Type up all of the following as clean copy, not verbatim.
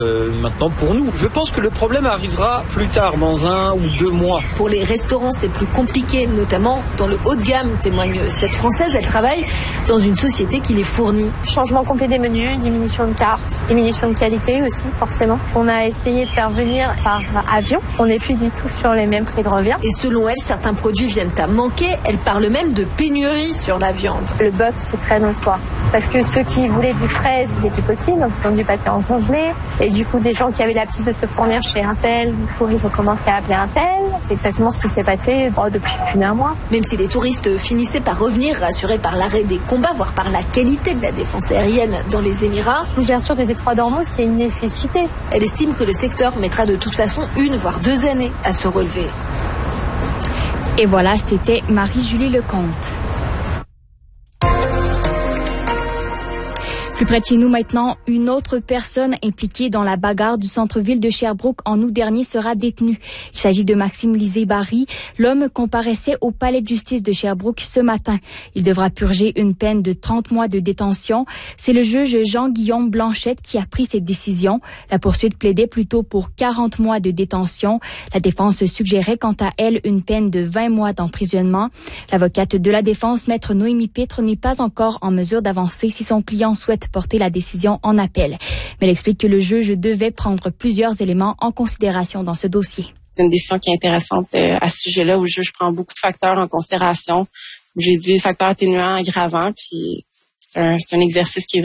Maintenant pour nous. Je pense que le problème arrivera plus tard, dans 1 ou 2 mois. Pour les restaurants, c'est plus compliqué, notamment dans le haut de gamme, témoigne cette Française. Elle travaille dans une société qui les fournit. Changement complet des menus, diminution de cartes, diminution de qualité aussi, forcément. On a essayé de faire venir par avion. On n'est plus du tout sur les mêmes prix de revient. Et selon elle, certains produits viennent à manquer. Elle parle même de pénurie sur la viande. Le bœuf, c'est très notoire. Parce que ceux qui voulaient du frais, c'était plus petits, donc ils ont dû passer en congelé. Et du coup, des gens qui avaient l'habitude de se fournir chez un tel, du coup, ils ont commencé à appeler un tel. C'est exactement ce qui s'est passé depuis plus d'un mois. Même si les touristes finissaient par revenir, rassurés par l'arrêt des combats, voire par la qualité de la défense aérienne dans les Émirats. L'ouverture des détroits d'Ormuz, c'est une nécessité. Elle estime que le secteur mettra de toute façon 1 voire 2 années à se relever. Et voilà, c'était Marie-Julie Lecomte. Plus près de chez nous maintenant, une autre personne impliquée dans la bagarre du centre-ville de Sherbrooke en août dernier sera détenue. Il s'agit de Maxime Lisée-Barry. L'homme comparaissait au palais de justice de Sherbrooke ce matin. Il devra purger une peine de 30 mois de détention. C'est le juge Jean-Guillaume Blanchette qui a pris cette décision. La poursuite plaidait plutôt pour 40 mois de détention. La défense suggérait quant à elle une peine de 20 mois d'emprisonnement. L'avocate de la défense, maître Noémie Pitre, n'est pas encore en mesure d'avancer si son client souhaite porter la décision en appel. Mais elle explique que le juge devait prendre plusieurs éléments en considération dans ce dossier. C'est une décision qui est intéressante à ce sujet-là où le juge prend beaucoup de facteurs en considération. J'ai dit facteurs atténuants, aggravants, puis c'est un exercice qui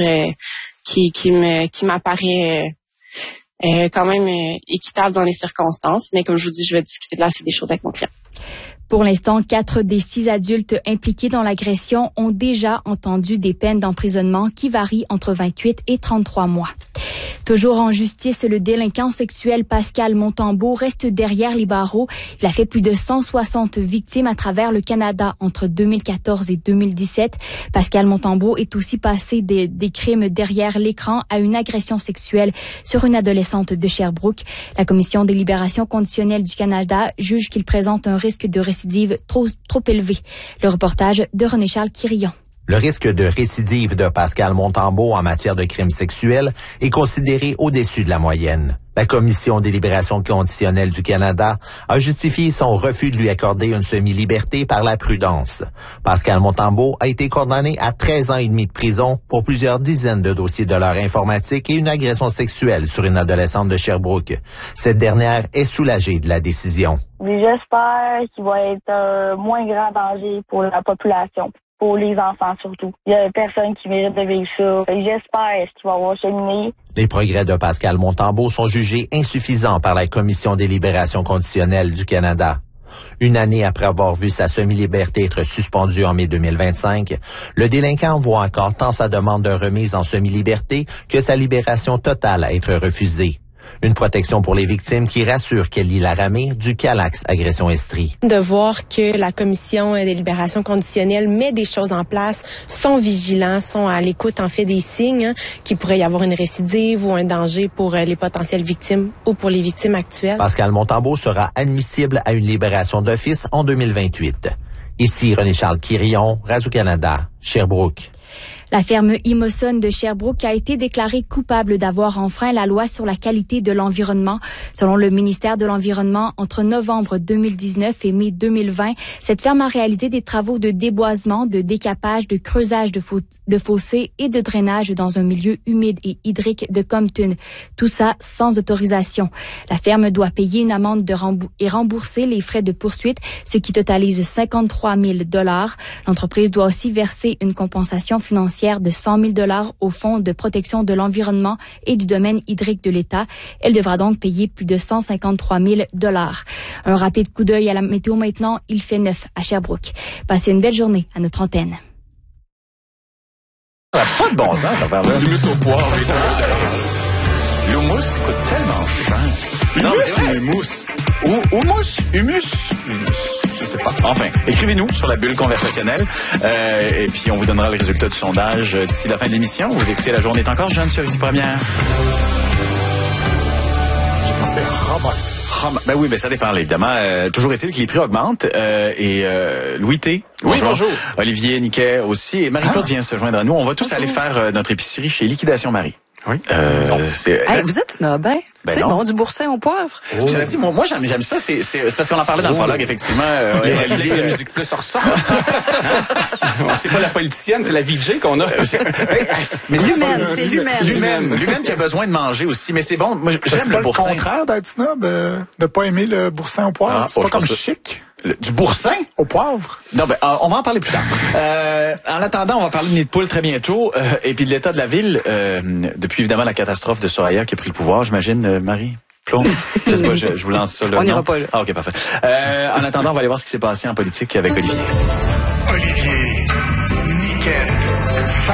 m'apparaît quand même équitable dans les circonstances. Mais comme je vous dis, je vais discuter de la suite des choses avec mon client. Pour l'instant, 4 des 6 adultes impliqués dans l'agression ont déjà entendu des peines d'emprisonnement qui varient entre 28 et 33 mois. Toujours en justice, le délinquant sexuel Pascal Montembeault reste derrière les barreaux. Il a fait plus de 160 victimes à travers le Canada entre 2014 et 2017. Pascal Montembeault est aussi passé des crimes derrière l'écran à une agression sexuelle sur une adolescente de Sherbrooke. La Commission des libérations conditionnelles du Canada juge qu'il présente un risque de récidive trop élevé. Le reportage de René-Charles Quirillon. Le risque de récidive de Pascal Montembeault en matière de crimes sexuels est considéré au-dessus de la moyenne. La Commission des libérations conditionnelles du Canada a justifié son refus de lui accorder une semi-liberté par la prudence. Pascal Montembeault a été condamné à 13 ans et demi de prison pour plusieurs dizaines de dossiers de l'heure informatique et une agression sexuelle sur une adolescente de Sherbrooke. Cette dernière est soulagée de la décision. J'espère qu'il va être un moins grand danger pour la population. Pour les enfants surtout. Il y a personne qui mérite de vivre ça. J'espère qu'il va avoir cheminé. Les progrès de Pascal Montembeault sont jugés insuffisants par la Commission des libérations conditionnelles du Canada. Une année après avoir vu sa semi-liberté être suspendue en mai 2025, le délinquant voit encore tant sa demande de remise en semi-liberté que sa libération totale à être refusée. Une protection pour les victimes qui rassure Kelly Laramé du Calax Agression Estrie. De voir que la Commission des libérations conditionnelles met des choses en place, sont vigilants, sont à l'écoute en fait des signes qu'il pourrait y avoir une récidive ou un danger pour les potentielles victimes ou pour les victimes actuelles. Pascal Montembeault sera admissible à une libération d'office en 2028. Ici René-Charles Quirillon, Radio-Canada, Sherbrooke. La ferme Imoson de Sherbrooke a été déclarée coupable d'avoir enfreint la loi sur la qualité de l'environnement. Selon le ministère de l'Environnement, entre novembre 2019 et mai 2020, cette ferme a réalisé des travaux de déboisement, de décapage, de creusage de fossés et de drainage dans un milieu humide et hydrique de Compton. Tout ça sans autorisation. La ferme doit payer une amende et rembourser les frais de poursuite, ce qui totalise 53 000 $. L'entreprise doit aussi verser une compensation financière de 100 000 $ au Fonds de protection de l'environnement et du domaine hydrique de l'État. Elle devra donc payer plus de 153 000 $. Un rapide coup d'œil à la météo maintenant, il fait 9 à Sherbrooke. Passez une belle journée à notre antenne. Ça n'a pas de bon sens, cette affaire-là. L'humus au poivre. L'humus coûte tellement cher. Non, c'est humus. Humus. Je sais pas. Enfin, écrivez-nous sur la bulle conversationnelle et puis on vous donnera le résultat du sondage d'ici la fin de l'émission. Vous écoutez La Journée est encore jeune sur Ici Première. Je pensais Ramos. Ben oui, ben ça dépend évidemment. Toujours est-il que les prix augmentent et Louis T. Oui, bonjour. Olivier Niquet aussi et Marie-Claude vient se joindre à nous. On va tous aller faire notre épicerie chez Liquidation Marie. Oui. Vous êtes snob, hein? C'est bon, du boursin au poivre. Oh. Je l'ai dit, moi j'aime ça. C'est parce qu'on en parlait dans le prologue, effectivement. La musique plus ressort. C'est pas la politicienne, c'est la VJ qu'on a. Mais c'est l'humaine. L'humaine qui a besoin de manger aussi. Mais c'est bon. Moi, j'aime le boursin. C'est le contraire d'être snob, de pas aimer le boursin au poivre. C'est pas comme chic. Du boursin? Au poivre? Non, on va en parler plus tard. En attendant, on va parler de nid de poule très bientôt. Et puis de l'état de la ville, depuis évidemment la catastrophe de Soraya qui a pris le pouvoir, j'imagine, Marie? Claude? Je sais pas, je vous lance ça là. On n'ira pas là. Ah, ok, parfait. En attendant, on va aller voir ce qui s'est passé en politique avec Olivier. Olivier, Niquette, 5,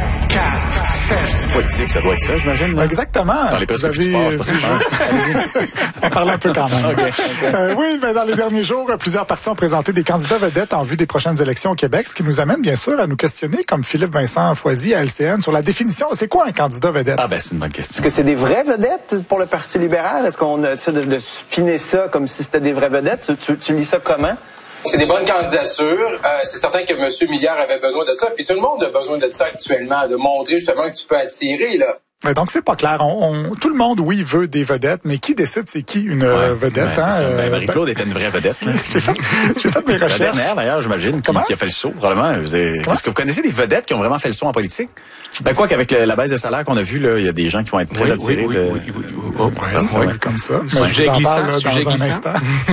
4, 7. C'est politique, ça doit être ça, j'imagine. Exactement. Dans les presque plus sport, c'est pas ça que je pense. On parle un peu quand même. Okay. Oui, dans les derniers jours, plusieurs partis ont présenté des candidats vedettes en vue des prochaines élections au Québec, ce qui nous amène bien sûr à nous questionner, comme Philippe Vincent Foisy à LCN, sur la définition. C'est quoi un candidat vedette? Ah ben c'est une bonne question. Est-ce que c'est des vraies vedettes pour le Parti libéral? Est-ce qu'on essaie de spinner ça comme si c'était des vraies vedettes? Tu lis ça comment? C'est des bonnes candidatures. C'est certain que M. Milliard avait besoin de ça. Puis tout le monde a besoin de ça actuellement, de montrer justement que tu peux attirer, là. Donc, c'est pas clair. Tout le monde, oui, veut des vedettes, mais qui décide c'est qui une vedette? Marie-Claude était une vraie vedette. J'ai fait mes recherches. La dernière, d'ailleurs, j'imagine, qui a fait le saut, probablement. Est-ce que vous connaissez des vedettes qui ont vraiment fait le saut en politique? Ben, quoi qu'avec la baisse de salaire qu'on a vue, là, il y a des gens qui vont être très attirés Oui, vu comme ça. Sujet glissant, dans un instant.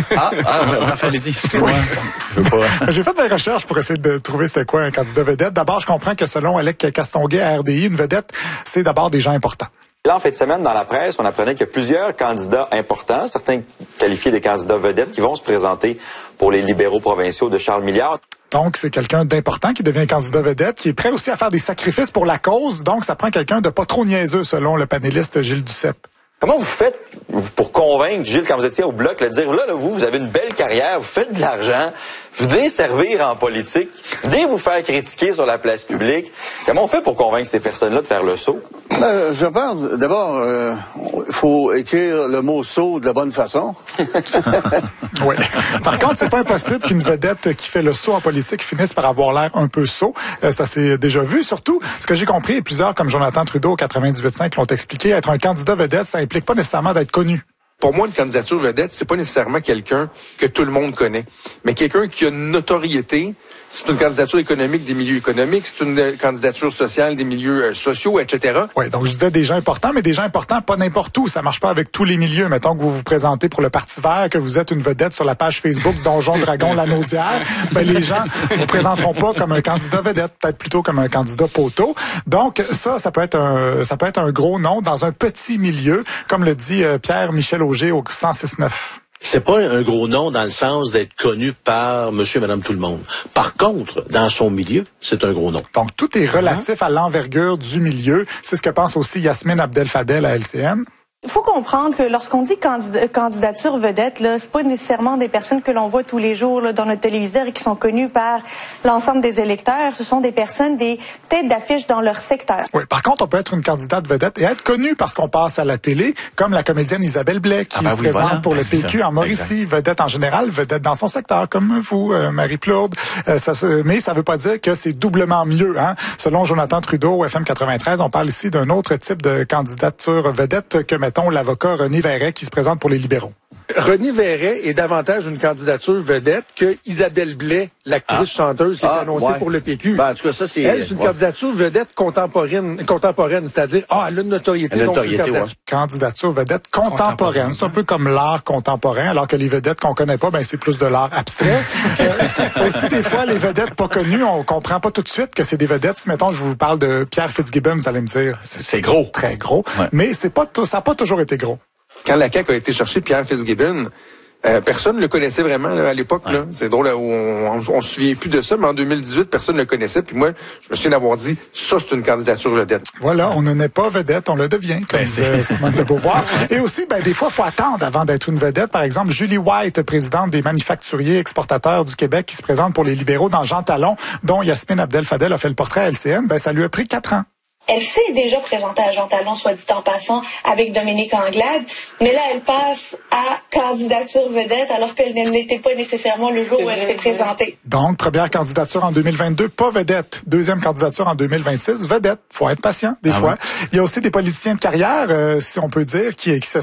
Allez-y, excusez-moi. J'ai fait mes recherches pour essayer de trouver c'était quoi un candidat vedette. D'abord, je comprends que selon Alec Castonguay à RDI, une vedette, c'est d'abord des gens importants. Là, en fin de semaine, dans la presse, on apprenait qu'il y a plusieurs candidats importants, certains qualifiés des candidats vedettes, qui vont se présenter pour les libéraux provinciaux de Charles Milliard. Donc, c'est quelqu'un d'important qui devient candidat vedette, qui est prêt aussi à faire des sacrifices pour la cause. Donc, ça prend quelqu'un de pas trop niaiseux, selon le panéliste Gilles Duceppe. Comment vous faites pour convaincre, Gilles, quand vous étiez au Bloc, de dire, là, vous avez une belle carrière, vous faites de l'argent, vous venez servir en politique, venez vous faire critiquer sur la place publique. Comment on fait pour convaincre ces personnes-là de faire le saut? Je pense, d'abord, il faut écrire le mot « saut » de la bonne façon. Oui. Par contre, c'est pas impossible qu'une vedette qui fait le saut en politique finisse par avoir l'air un peu sot. Ça s'est déjà vu. Surtout, ce que j'ai compris, et plusieurs comme Jonathan Trudeau au 98.5 l'ont expliqué, être un candidat vedette, ça implique pas nécessairement d'être connu. Pour moi, une candidature vedette, c'est pas nécessairement quelqu'un que tout le monde connaît, mais quelqu'un qui a une notoriété. C'est une candidature économique des milieux économiques, c'est une candidature sociale des milieux sociaux, etc. Oui, donc je disais des gens importants, mais des gens importants pas n'importe où. Ça marche pas avec tous les milieux. Mettons que vous vous présentez pour le Parti vert, que vous êtes une vedette sur la page Facebook Donjon Dragon Lanaudière, ben les gens vous présenteront pas comme un candidat vedette, peut-être plutôt comme un candidat poteau. Donc ça peut être un gros nom dans un petit milieu, comme le dit Pierre-Michel Auger au 106.9. C'est pas un gros nom dans le sens d'être connu par monsieur et madame tout le monde. Par contre, dans son milieu, c'est un gros nom. Donc, tout est relatif à l'envergure du milieu. C'est ce que pense aussi Yasmine Abdel-Fadel à LCN. Il faut comprendre que lorsqu'on dit candidature vedette, là, c'est pas nécessairement des personnes que l'on voit tous les jours là, dans notre téléviseur et qui sont connues par l'ensemble des électeurs. Ce sont des personnes, des têtes d'affiche dans leur secteur. Oui, par contre, on peut être une candidate vedette et être connue parce qu'on passe à la télé, comme la comédienne Isabelle Blais qui se présente pour le PQ en Mauricie. Exact. Vedette en général, vedette dans son secteur, comme vous, Marie-Claude. Mais ça veut pas dire que c'est doublement mieux. Hein? Selon Jonathan Trudeau au FM 93, on parle ici d'un autre type de candidature vedette que, mettons, l'avocat René Verret qui se présente pour les libéraux. René Verret est davantage une candidature vedette que Isabelle Blais, l'actrice chanteuse qui est annoncée pour le PQ. Ben, en tout cas, ça, c'est une candidature vedette contemporaine, c'est-à-dire, elle a une notoriété. Candidature vedette contemporaine. C'est un peu comme l'art contemporain, alors que les vedettes qu'on connaît pas, ben, c'est plus de l'art abstrait. Aussi, des fois, les vedettes pas connues, on comprend pas tout de suite que c'est des vedettes. Si, mettons, je vous parle de Pierre Fitzgibbon, vous allez me dire, c'est gros. Très gros. Ouais. Mais ça n'a pas toujours été gros. Quand la CAQ a été chercher Pierre Fitzgibbon, personne ne le connaissait vraiment là, à l'époque. Ouais. Là. C'est drôle, on se souvient plus de ça, mais en 2018, personne ne le connaissait. Puis moi, je me souviens d'avoir dit, ça, c'est une candidature vedette. Voilà, on ne naît pas vedette, on le devient, comme disait Simone de Beauvoir. Et aussi, des fois, il faut attendre avant d'être une vedette. Par exemple, Julie White, présidente des manufacturiers exportateurs du Québec, qui se présente pour les libéraux dans Jean Talon, dont Yasmine Abdel-Fadel a fait le portrait à LCN, ça lui a pris 4 ans. Elle s'est déjà présentée à Jean Talon, soit dit en passant, avec Dominique Anglade, mais là, elle passe à candidature vedette alors qu'elle n'était pas nécessairement le jour où elle s'est présentée. Donc, première candidature en 2022, pas vedette. Deuxième candidature en 2026, vedette. Faut être patient, des fois. Oui. Il y a aussi des politiciens de carrière, si on peut dire, qui se